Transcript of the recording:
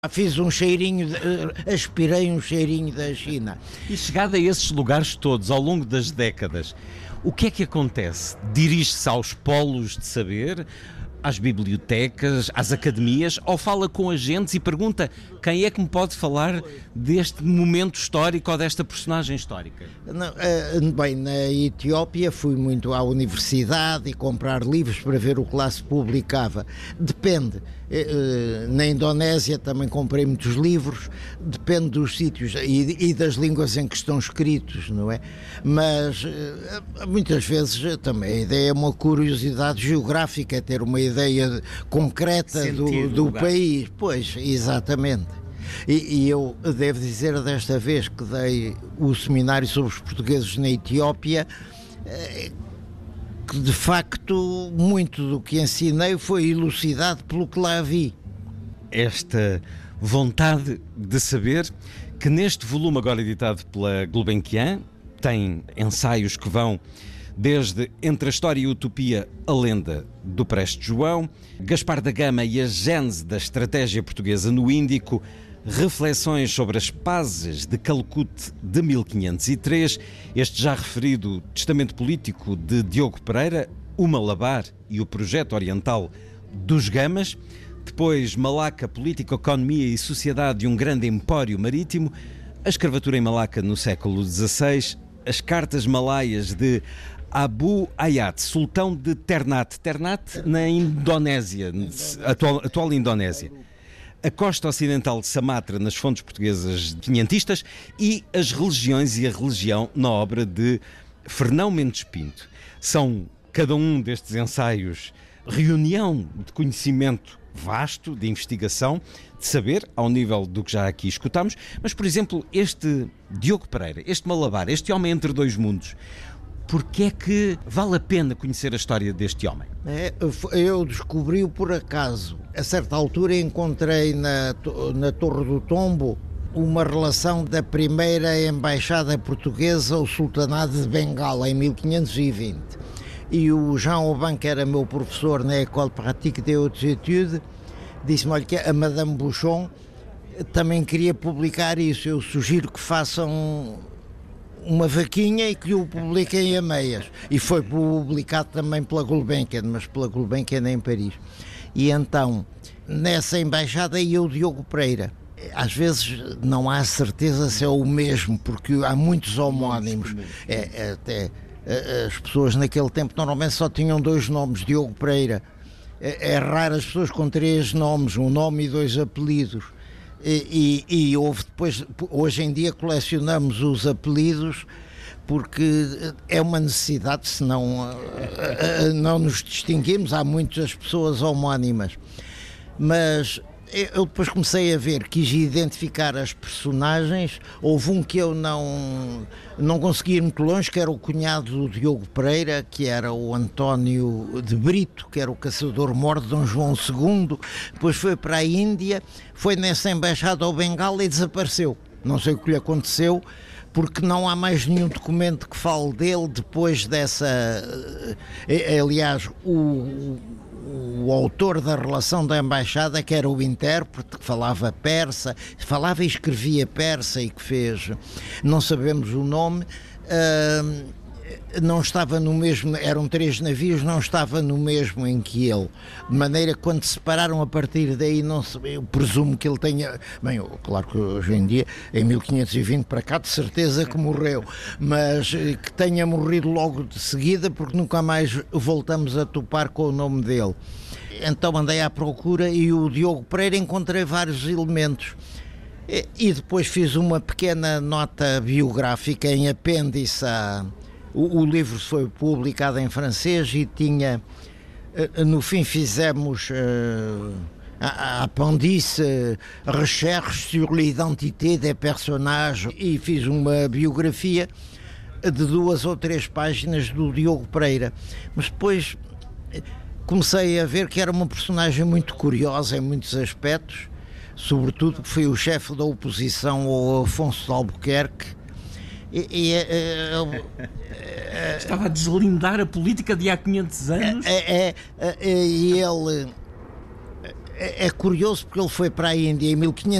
Fiz um cheirinho, aspirei um cheirinho da China. E chegado a esses lugares todos, ao longo das décadas, o que é que acontece? Dirige-se aos polos de saber, às bibliotecas, às academias, ou fala com agentes e pergunta quem é que me pode falar deste momento histórico ou desta personagem histórica? Não, bem, na Etiópia fui muito à universidade e comprar livros para ver o que lá se publicava. Depende. Na Indonésia também comprei muitos livros, depende dos sítios e das línguas em que estão escritos, não é? Mas muitas vezes também a ideia é uma curiosidade geográfica, é ter uma ideia concreta do país. Pois, exatamente. E eu devo dizer desta vez que dei o seminário sobre os portugueses na Etiópia, que de facto muito do que ensinei foi elucidado pelo que lá vi. Esta vontade de saber, que neste volume agora editado pela Gulbenkian tem ensaios que vão desde Entre a História e a Utopia, a Lenda do Preste João, Gaspar da Gama e a Gênese da Estratégia Portuguesa no Índico, reflexões sobre as pazes de Calcute de 1503, este já referido Testamento Político de Diogo Pereira, o Malabar e o Projeto Oriental dos Gamas, depois Malaca, Política, Economia e Sociedade de um Grande Empório Marítimo, a escravatura em Malaca no século XVI, as cartas malaias de Abu Hayat, sultão de Ternate na Indonésia, atual Indonésia, a costa ocidental de Sumatra nas fontes portuguesas quinhentistas e as religiões e a religião na obra de Fernão Mendes Pinto. São, cada um destes ensaios, reunião de conhecimento vasto, de investigação, de saber, ao nível do que já aqui escutámos, mas, por exemplo, este Diogo Pereira, este Malabar, este homem entre dois mundos, porquê é que vale a pena conhecer a história deste homem? Eu descobri-o por acaso. A certa altura encontrei na Torre do Tombo uma relação da primeira embaixada portuguesa ao Sultanado de Bengala em 1520. E o Jean Aubin, que era meu professor na École Pratique des Hautes Études, disse-me, olha, que a Madame Bouchon também queria publicar isso. Eu sugiro que façam uma vaquinha e que o publiquem a meias. E foi publicado também pela Gulbenkian, mas pela Gulbenkian em Paris. E então, nessa embaixada ia o Diogo Pereira. Às vezes não há certeza se é o mesmo, porque há muitos homónimos. Até as pessoas naquele tempo normalmente só tinham dois nomes, Diogo Pereira. É raro as pessoas com três nomes, um nome e dois apelidos. E houve depois, hoje em dia colecionamos os apelidos porque é uma necessidade, senão não nos distinguimos, há muitas pessoas homónimas. Mas eu depois comecei a ver, quis identificar as personagens. Houve um que eu não consegui ir muito longe, que era o cunhado do Diogo Pereira, que era o António de Brito, que era o caçador-mor de Dom João II. Depois foi para a Índia, foi nessa embaixada ao Bengala e desapareceu. Não sei o que lhe aconteceu, porque não há mais nenhum documento que fale dele depois dessa... Aliás, o autor da relação da embaixada, que era o intérprete, que falava persa, falava e escrevia persa e que fez, não sabemos o nome, não estava no mesmo, eram 3 navios, não estava no mesmo em que ele, de maneira que quando se separaram a partir daí, eu presumo que ele tenha, bem, claro que hoje em dia, em 1520 para cá, de certeza que morreu, mas que tenha morrido logo de seguida, porque nunca mais voltamos a topar com o nome dele. Então andei à procura e o Diogo Pereira encontrei vários elementos. E depois fiz uma pequena nota biográfica em apêndice o livro foi publicado em francês e tinha, no fim fizemos a apêndice Recherche sur l'identité des personnages e fiz uma biografia de 2 ou 3 páginas do Diogo Pereira. Mas depois comecei a ver que era uma personagem muito curiosa em muitos aspectos, sobretudo que foi o chefe da oposição ao Afonso de Albuquerque. Estava a deslindar a política de há 500 anos. E ele É curioso porque ele foi para a Índia em 1500